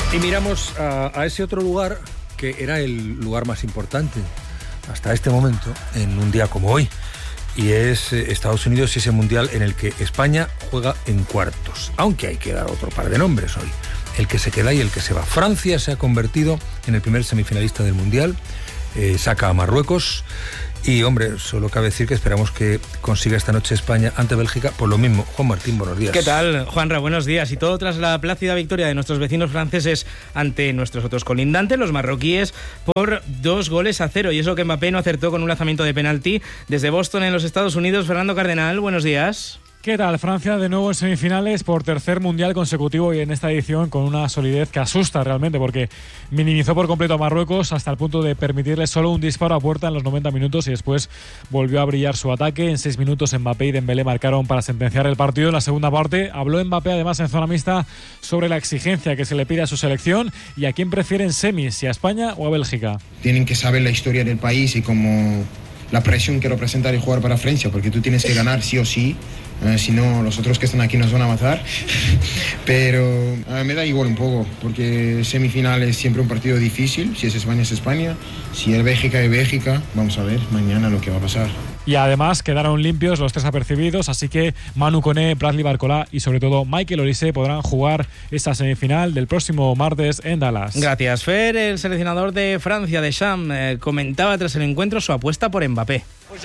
Y miramos a ese otro lugar que era el lugar más importante hasta este momento, en un día como hoy, y es Estados Unidos y ese mundial en el que España juega en cuartos, aunque hay que dar otro par de nombres hoy, el que se queda y el que se va. Francia se ha convertido en el primer semifinalista del mundial, saca a Marruecos. Y, hombre, solo cabe decir que esperamos que consiga esta noche España ante Bélgica por lo mismo. Juan Martín, buenos días. ¿Qué tal, Juanra? Buenos días. Y todo tras la plácida victoria de nuestros vecinos franceses ante nuestros otros colindantes, los marroquíes, por 2-0. Y eso que Mbappé no acertó con un lanzamiento de penalti desde Boston, en los Estados Unidos. Fernando Cardenal, buenos días. ¿Qué tal? Francia de nuevo en semifinales por tercer mundial consecutivo y en esta edición con una solidez que asusta realmente, porque minimizó por completo a Marruecos hasta el punto de permitirle solo un disparo a puerta en los 90 minutos y después volvió a brillar su ataque. En 6 minutos Mbappé y Dembélé marcaron para sentenciar el partido. En la segunda parte habló Mbappé además en zona mixta sobre la exigencia que se le pide a su selección y a quién prefieren semis, si a España o a Bélgica. Tienen que saber la historia del país y como la presión que representa el jugar para Francia, porque tú tienes que ganar sí o sí. Si no, los otros que están aquí nos van a matar. Pero me da igual un poco, porque semifinal es siempre un partido difícil. Si es España, es España. Si es Bélgica, es Bélgica. Vamos a ver mañana lo que va a pasar. Y además quedaron limpios los 3 apercibidos, así que Manu Koné, Bradley Barcola y sobre todo Michael Olise podrán jugar esta semifinal del próximo martes en Dallas. Gracias, Fer. El seleccionador de Francia, Deschamps, comentaba tras el encuentro su apuesta por Mbappé.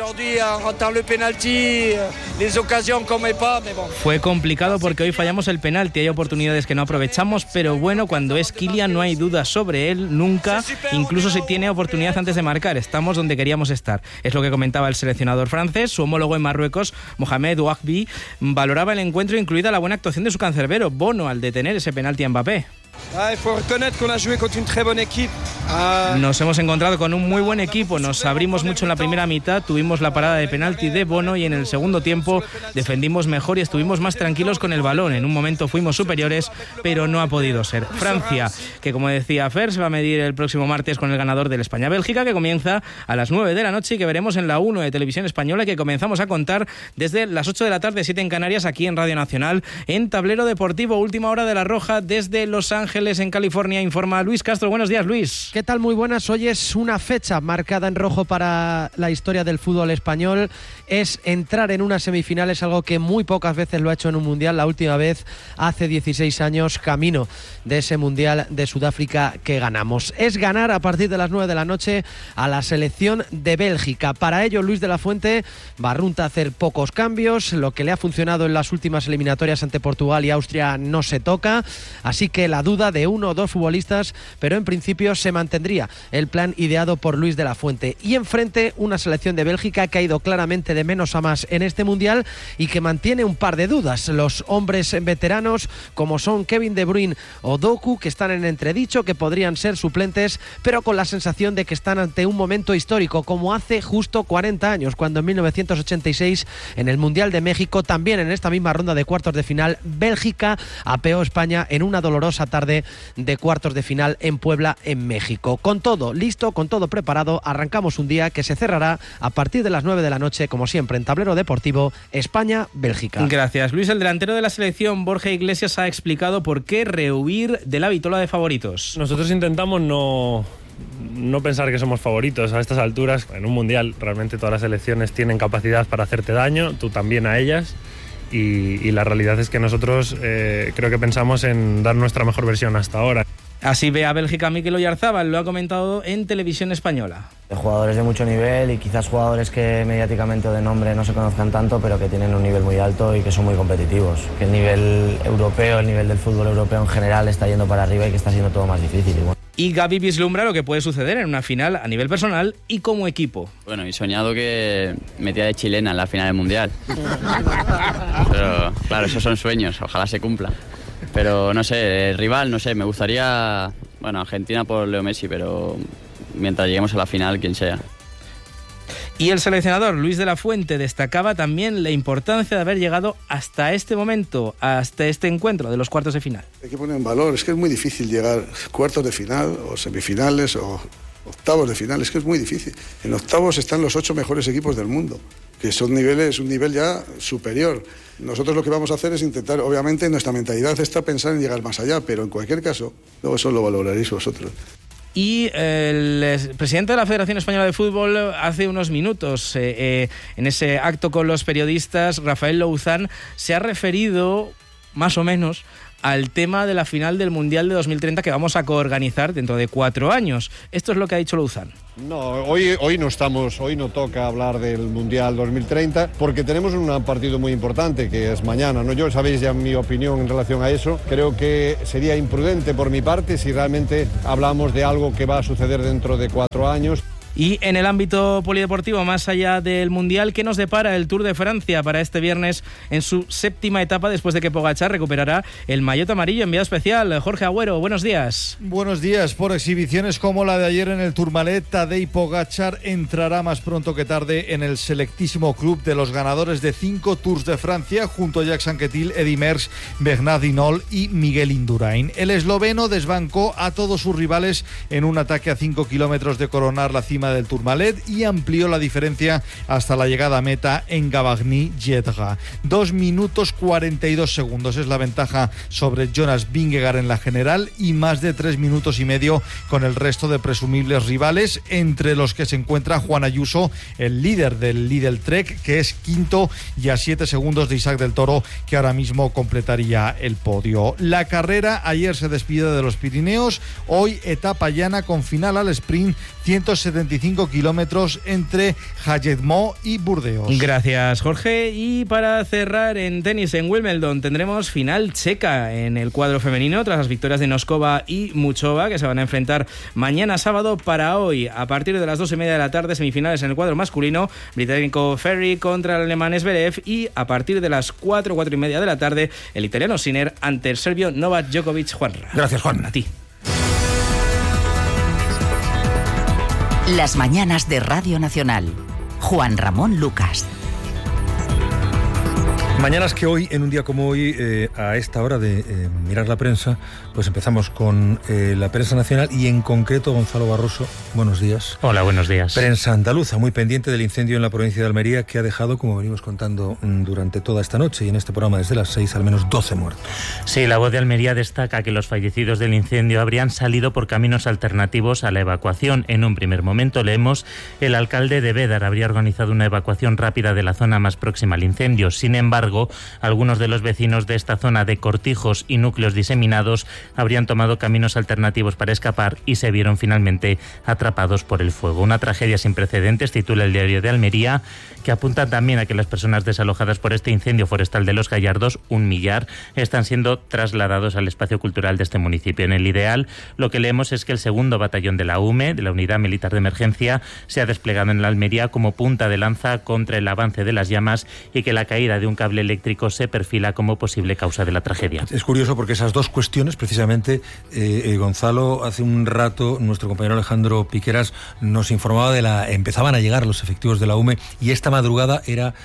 Fue complicado porque hoy fallamos el penalti, hay oportunidades que no aprovechamos, pero bueno, cuando es Kylian no hay duda sobre él, nunca, incluso si tiene oportunidad antes de marcar, estamos donde queríamos estar. Es lo que comentaba el seleccionador francés. Su homólogo en Marruecos, Mohamed Ouahbi, valoraba el encuentro, incluida la buena actuación de su cancerbero, Bono, al detener ese penalti a Mbappé. Nos hemos encontrado con un muy buen equipo, nos abrimos mucho en la primera mitad, tuvimos la parada de penalti de Bono y en el segundo tiempo defendimos mejor y estuvimos más tranquilos con el balón. En un momento fuimos superiores, pero no ha podido ser. Francia, que como decía Fer, se va a medir el próximo martes con el ganador del España-Bélgica, que comienza a las 9 de la noche y que veremos en la 1 de Televisión Española, que comenzamos a contar desde las 8 de la tarde, 7 en Canarias, aquí en Radio Nacional, en Tablero Deportivo. Última hora de La Roja desde Los Ángeles, en California, informa Luis Castro. Buenos días, Luis. ¿Qué tal? Muy buenas. Hoy es una fecha marcada en rojo para la historia del fútbol español. Es entrar en unas semifinales, algo que muy pocas veces lo ha hecho en un mundial. La última vez hace 16 años, camino de ese mundial de Sudáfrica que ganamos. Es ganar a partir de las 9 de la noche a la selección de Bélgica. Para ello, Luis de la Fuente barrunta hacer pocos cambios. Lo que le ha funcionado en las últimas eliminatorias ante Portugal y Austria no se toca. Así que la duda de 1 o 2 futbolistas, pero en principio se mantendría el plan ideado por Luis de la Fuente. Y enfrente una selección de Bélgica que ha ido claramente de menos a más en este mundial y que mantiene un par de dudas. Los hombres veteranos como son Kevin De Bruyne o Doku, que están en entredicho, que podrían ser suplentes, pero con la sensación de que están ante un momento histórico, como hace justo 40 años, cuando en 1986 en el Mundial de México, también en esta misma ronda de cuartos de final, Bélgica apeó a España en una dolorosa tarde de cuartos de final en Puebla, en México. Con todo listo, con todo preparado, arrancamos un día que se cerrará a partir de las 9 de la noche, como siempre, en Tablero Deportivo, España-Bélgica. Gracias, Luis. El delantero de la selección, Borja Iglesias, ha explicado por qué rehuir de la vitola de favoritos. Nosotros intentamos no pensar que somos favoritos a estas alturas. En un mundial realmente todas las selecciones tienen capacidad para hacerte daño, tú también a ellas. Y la realidad es que nosotros creo que pensamos en dar nuestra mejor versión hasta ahora. Así ve a Bélgica Mikel Oyarzábal, lo ha comentado en Televisión Española. Jugadores de mucho nivel y quizás jugadores que mediáticamente o de nombre no se conozcan tanto, pero que tienen un nivel muy alto y que son muy competitivos. Que el nivel europeo, el nivel del fútbol europeo en general está yendo para arriba y que está siendo todo más difícil. Y Gavi vislumbra lo que puede suceder en una final a nivel personal y como equipo. Bueno, he soñado que metía de chilena en la final del Mundial. Pero claro, esos son sueños, ojalá se cumplan. Pero no sé, el rival, no sé, me gustaría, bueno, Argentina por Leo Messi, pero mientras lleguemos a la final, quien sea. Y el seleccionador Luis de la Fuente destacaba también la importancia de haber llegado hasta este momento, hasta este encuentro de los cuartos de final. Hay que poner en valor, es que es muy difícil llegar cuartos de final o semifinales o octavos de final, es que es muy difícil. En octavos están los 8 mejores equipos del mundo, que son un nivel ya superior. Nosotros lo que vamos a hacer es intentar, obviamente nuestra mentalidad está pensar en llegar más allá, pero en cualquier caso, luego eso lo valoraréis vosotros. Y el presidente de la Federación Española de Fútbol hace unos minutos, en ese acto con los periodistas, Rafael Louzán, se ha referido más o menos al tema de la final del Mundial de 2030 que vamos a coorganizar dentro de 4 años. Esto es lo que ha dicho Louzán. No, hoy no toca hablar del Mundial 2030 porque tenemos un partido muy importante que es mañana, ¿no? Yo sabéis ya mi opinión en relación a eso. Creo que sería imprudente por mi parte si realmente hablamos de algo que va a suceder dentro de 4 años. Y en el ámbito polideportivo, más allá del Mundial, ¿qué nos depara el Tour de Francia para este viernes en su 7ª etapa después de que Pogačar recuperará el maillot amarillo? Enviado especial, Jorge Agüero, buenos días. Buenos días. Por exhibiciones como la de ayer en el Tourmalet, Tadej Pogačar entrará más pronto que tarde en el selectísimo club de los ganadores de 5 Tours de Francia junto a Jacques Anquetil, Eddy Merckx, Bernard Hinault y Miguel Indurain. El esloveno desbancó a todos sus rivales en un ataque a 5 kilómetros de coronar la cima del Tourmalet y amplió la diferencia hasta la llegada a meta en Gavagny-Jedra. 2 minutos 42 segundos es la ventaja sobre Jonas Vingegaard en la general y más de 3 minutos y medio con el resto de presumibles rivales, entre los que se encuentra Juan Ayuso, el líder del Lidl Trek, que es quinto, y a 7 segundos de Isaac del Toro, que ahora mismo completaría el podio. La carrera ayer se despide de los Pirineos, hoy etapa llana con final al sprint, 175 kilómetros entre Hajedmo y Burdeos. Gracias, Jorge. Y para cerrar en tenis en Wimbledon tendremos final checa en el cuadro femenino tras las victorias de Noskova y Muchova, que se van a enfrentar mañana sábado. Para hoy, a partir de las 2:30 de la tarde, semifinales en el cuadro masculino, británico Ferry contra el alemán Zverev, y a partir de las 4:30 de la tarde, el italiano Sinner ante el serbio Novak Djokovic. Juanra. Gracias, Juan. A ti. Las mañanas de Radio Nacional. Juan Ramón Lucas. Mañanas que hoy, en un día como hoy, a esta hora de mirar la prensa, pues empezamos con la prensa nacional y en concreto Gonzalo Barroso. Buenos días. Hola, buenos días. Prensa andaluza, muy pendiente del incendio en la provincia de Almería que ha dejado, como venimos contando durante toda esta noche y en este programa desde las 6, al menos 12 muertos. Sí, La Voz de Almería destaca que los fallecidos del incendio habrían salido por caminos alternativos a la evacuación. En un primer momento leemos: el alcalde de Bédar habría organizado una evacuación rápida de la zona más próxima al incendio. Sin embargo, algunos de los vecinos de esta zona de cortijos y núcleos diseminados habrían tomado caminos alternativos para escapar y se vieron finalmente atrapados por el fuego. Una tragedia sin precedentes, titula el Diario de Almería, que apunta también a que las personas desalojadas por este incendio forestal de Los Gallardos, 1 millar, están siendo trasladados al espacio cultural de este municipio. En el Ideal, lo que leemos es que el 2º batallón de la UME, de la Unidad Militar de Emergencia, se ha desplegado en la Almería como punta de lanza contra el avance de las llamas y que la caída de un cable eléctrico se perfila como posible causa de la tragedia. Es curioso porque esas dos cuestiones, precisamente, Gonzalo, hace un rato nuestro compañero Alejandro Piqueras nos informaba empezaban a llegar los efectivos de la UME, y esta madrugada era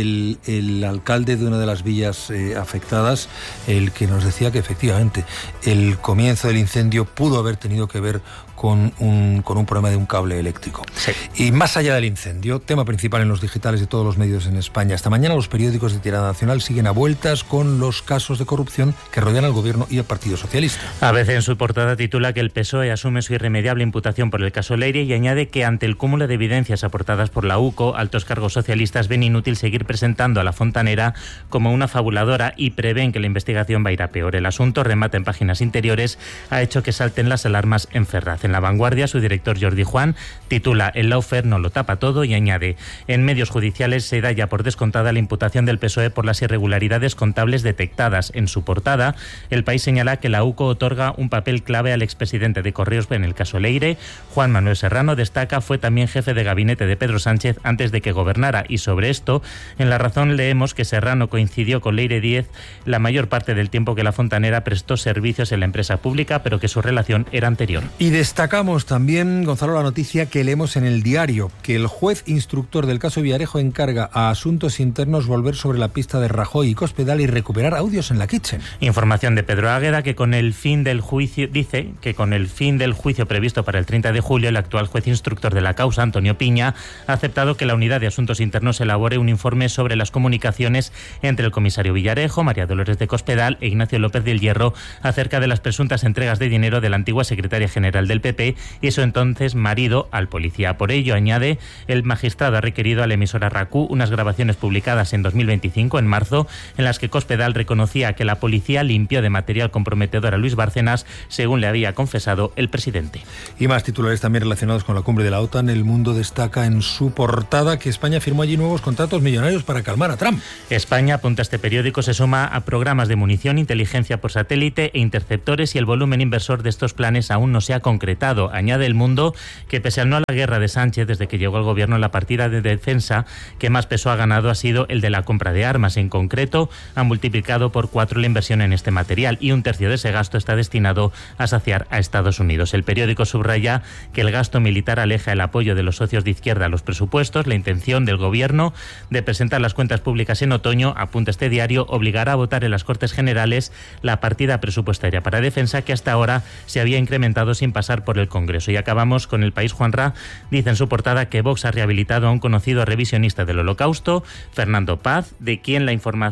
el alcalde de una de las villas afectadas el que nos decía que efectivamente el comienzo del incendio pudo haber tenido que ver con un problema de un cable eléctrico. Sí. Y más allá del incendio, tema principal en los digitales de todos los medios en España. Esta mañana los periódicos de tirada nacional siguen a vueltas con los casos de corrupción que rodean al gobierno y al Partido Socialista. ABC en su portada titula que el PSOE asume su irremediable imputación por el caso Leire y añade que ante el cúmulo de evidencias aportadas por la UCO, altos cargos socialistas ven inútil seguir presentando a la Fontanera como una fabuladora y prevén que la investigación va a ir a peor. El asunto, remata en páginas interiores, ha hecho que salten las alarmas en Ferraz. En La Vanguardia, su director Jordi Juan titula "El lawfare no lo tapa todo" y añade: en medios judiciales se da ya por descontada la imputación del PSOE por las irregularidades contables detectadas. En su portada, El País señala que la UCO otorga un papel clave al expresidente de Correos en el caso Leire. Juan Manuel Serrano destaca fue también jefe de gabinete de Pedro Sánchez antes de que gobernara, y sobre esto, en La Razón leemos que Serrano coincidió con Leire Díez la mayor parte del tiempo que la Fontanera prestó servicios en la empresa pública, pero que su relación era anterior. Y destacamos también, Gonzalo, la noticia que leemos en El Diario, que el juez instructor del caso Villarejo encarga a Asuntos Internos volver sobre la pista pista de Rajoy y Cospedal y recuperar audios en la Kitchen. Información de Pedro Águeda que con el fin del juicio previsto para el 30 de julio, el actual juez instructor de la causa, Antonio Piña, ha aceptado que la Unidad de Asuntos Internos elabore un informe sobre las comunicaciones entre el comisario Villarejo, María Dolores de Cospedal e Ignacio López del Hierro acerca de las presuntas entregas de dinero de la antigua secretaria general del PP y su entonces marido al policía. Por ello, añade, el magistrado ha requerido a la emisora RACU unas grabaciones publicadas en 2025, en marzo, en las que Cospedal reconocía que la policía limpió de material comprometedor a Luis Bárcenas, según le había confesado el presidente. Y más titulares también relacionados con la cumbre de la OTAN. El Mundo destaca en su portada que España firmó allí nuevos contratos millonarios para calmar a Trump. España, apunta este periódico, se suma a programas de munición, inteligencia por satélite e interceptores, y el volumen inversor de estos planes aún no se ha concretado. Añade El Mundo que pese al no a la guerra de Sánchez desde que llegó al gobierno, la partida de defensa que más peso ha ganado ha sido el de la compra de armas. En concreto, ha multiplicado por 4 la inversión en este material y 1/3 de ese gasto está destinado a saciar a Estados Unidos. El periódico subraya que el gasto militar aleja el apoyo de los socios de izquierda a los presupuestos. La intención del gobierno de presentar las cuentas públicas en otoño, apunta este diario, obligará a votar en las Cortes Generales la partida presupuestaria para defensa que hasta ahora se había incrementado sin pasar por el Congreso. Y acabamos con El País. Juanra dice en su portada que Vox ha rehabilitado a un conocido revisionista del Holocausto, Fernando Paz, de quien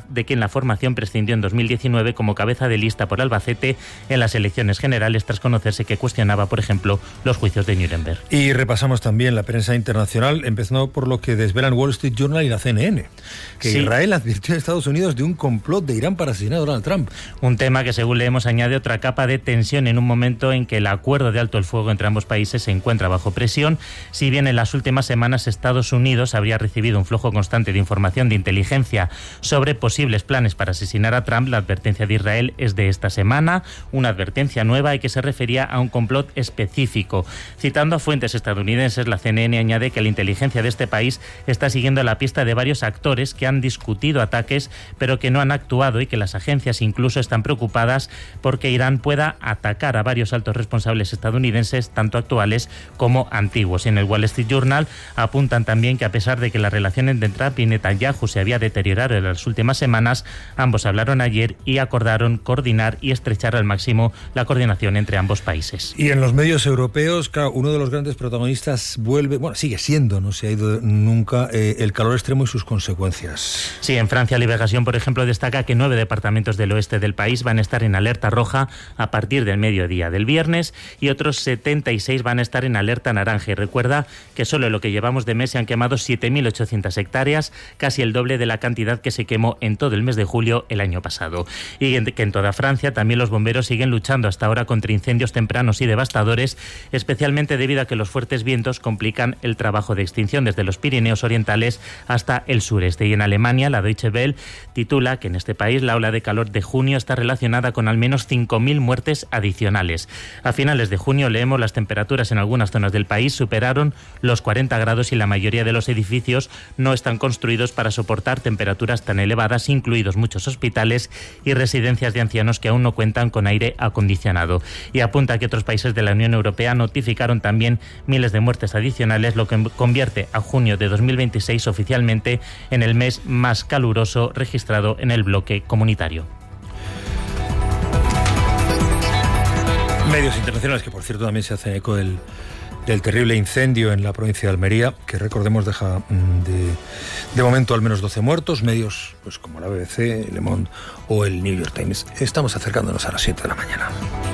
la formación prescindió en 2019 como cabeza de lista por Albacete en las elecciones generales, tras conocerse que cuestionaba, por ejemplo, los juicios de Nuremberg. Y repasamos también la prensa internacional, empezando por lo que desvelan Wall Street Journal y la CNN, que sí. Israel advirtió a Estados Unidos de un complot de Irán para asesinar a Donald Trump. Un tema que, según leemos, añade otra capa de tensión en un momento en que el acuerdo de alto el fuego entre ambos países se encuentra bajo presión. Si bien en las últimas semanas Estados Unidos habría recibido un flujo constante de información de inteligencia sobre posibles planes para asesinar a Trump, la advertencia de Israel es de esta semana, una advertencia nueva y que se refería a un complot específico. Citando a fuentes estadounidenses, la CNN añade que la inteligencia de este país está siguiendo la pista de varios actores que han discutido ataques pero que no han actuado, y que las agencias incluso están preocupadas porque Irán pueda atacar a varios altos responsables estadounidenses, tanto actuales como antiguos. En el Wall Street Journal apuntan también que, a pesar de que la relación entre Trump y Netanyahu se había deteriorado en las últimas semanas, ambos hablaron ayer y acordaron coordinar y estrechar al máximo la coordinación entre ambos países. Y en los medios europeos, claro, uno de los grandes protagonistas sigue siendo, no se ha ido nunca, el calor extremo y sus consecuencias. Sí, en Francia, Liberación, por ejemplo, destaca que 9 departamentos del oeste del país van a estar en alerta roja a partir del mediodía del viernes y otros 76 van a estar en alerta naranja. Y recuerda que solo en lo que llevamos de mes se han quemado 7.800 hectáreas, casi el doble de la cantidad que se quemó en todo el mes de julio el año pasado. Y que en toda Francia también los bomberos siguen luchando hasta ahora contra incendios tempranos y devastadores, especialmente debido a que los fuertes vientos complican el trabajo de extinción desde los Pirineos orientales hasta el sureste. Y en Alemania, la Deutsche Welle titula que en este país la ola de calor de junio está relacionada con al menos 5.000 muertes adicionales. A finales de junio, leemos, las temperaturas en algunas zonas del país superaron los 40 grados y la mayoría de los edificios no están construidos para soportar temperaturas tan elevadas, incluidos muchos hospitales y residencias de ancianos que aún no cuentan con aire acondicionado. Y apunta que otros países de la Unión Europea notificaron también miles de muertes adicionales, lo que convierte a junio de 2026 oficialmente en el mes más caluroso registrado en el bloque comunitario. Medios internacionales que, por cierto, también se hacen eco del terrible incendio en la provincia de Almería, que, recordemos, deja de momento al menos 12 muertos. Medios pues como la BBC, Le Monde o el New York Times. Estamos acercándonos a las 7 de la mañana.